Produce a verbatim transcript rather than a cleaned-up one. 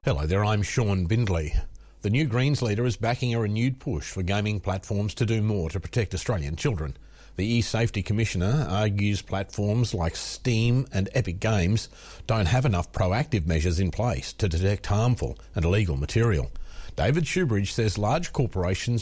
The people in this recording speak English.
Hello there, I'm Sean Bindley. The new Greens leader is backing a renewed push for gaming platforms to do more to protect Australian children. The E-Safety Commissioner argues platforms like Steam and Epic Games don't have enough proactive measures in place to detect harmful and illegal material. David Shoebridge says large corporations